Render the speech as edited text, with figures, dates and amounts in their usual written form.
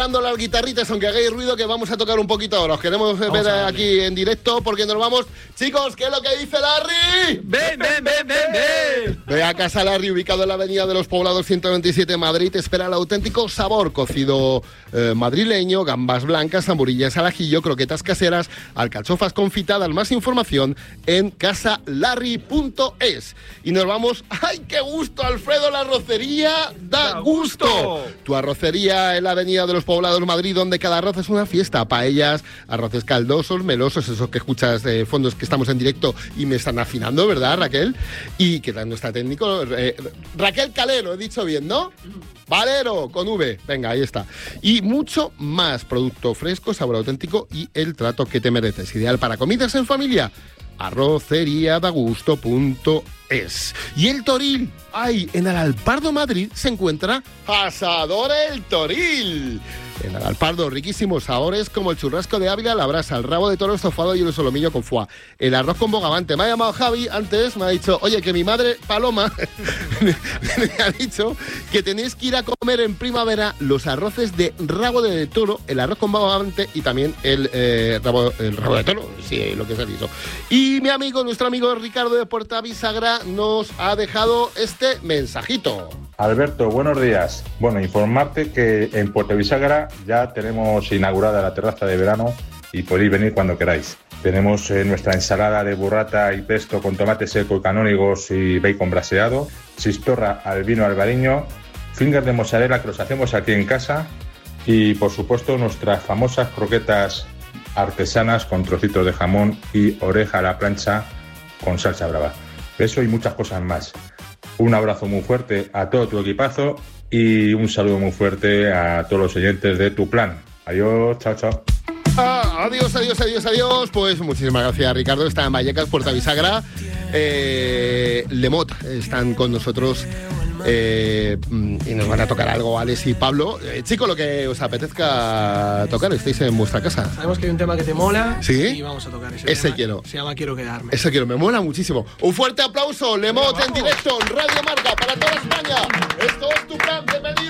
las guitarritas, aunque hagáis ruido, que vamos a tocar un poquito ahora. Os queremos ver aquí en directo porque nos vamos. Chicos, ¿qué es lo que dice Larry? ¡Ven! Ve a Casa Larry, ubicado en la Avenida de los Poblados 127, Madrid. Espera el auténtico sabor: cocido madrileño, gambas blancas, hamburguillas al ajillo, croquetas caseras, alcachofas confitadas. Más información en casalarry.es. Y nos vamos. ¡Ay, qué gusto, Alfredo! La arrocería da gusto. Tu arrocería en la Avenida de los Poblados, Madrid, donde cada arroz es una fiesta. Paellas, arroces caldosos, melosos, esos que escuchas de fondo, es que estamos en directo y me están afinando, ¿verdad, Raquel? Y que tal nuestra técnico, Raquel Calero, he dicho bien, ¿no? Valero, con V. Venga, ahí está. Y mucho más. Producto fresco, sabor auténtico y el trato que te mereces. Ideal para comidas en familia. arroceriadagusto.es. Y el Toril. ¡Ay! En Alalpardo, Madrid, se encuentra Asador El Toril. En Alalpardo, riquísimos sabores como el churrasco de Ávila, la brasa, el rabo de toro estofado y el solomillo con foie. El arroz con bogavante. Me ha llamado Javi antes, me ha dicho, oye, que mi madre, Paloma, me ha dicho que tenéis que ir a comer en primavera los arroces de rabo de toro, el arroz con bogavante y también el rabo de toro, sí, lo que se ha dicho. Y nuestro amigo Ricardo de Puerta Bisagra nos ha dejado este mensajito. Alberto, buenos días. Bueno, informarte que en Puerta Bisagra ya tenemos inaugurada la terraza de verano y podéis venir cuando queráis. Tenemos nuestra ensalada de burrata y pesto con tomate seco y canónigos y bacon braseado, chistorra al vino albariño, fingers de mozzarella que los hacemos aquí en casa y, por supuesto, nuestras famosas croquetas artesanas con trocitos de jamón y oreja a la plancha con salsa brava. Eso y muchas cosas más. Un abrazo muy fuerte a todo tu equipazo y un saludo muy fuerte a todos los oyentes de Tu Plan. Adiós, chao. Adiós. Pues muchísimas gracias, Ricardo. Está en Vallecas, Puerta Bisagra. Lemot están con nosotros y nos van a tocar algo, Alex y Pablo. Chicos, lo que os apetezca tocar, estáis en vuestra casa. Sabemos que hay un tema que te mola. ¿Sí? Y vamos a tocar ese tema. Quiero. Se llama Quiero Quedarme. Ese quiero, me mola muchísimo. Un fuerte aplauso, Lemot en directo, en Radio Marca, para toda España. Esto es Tu Plan, bienvenido.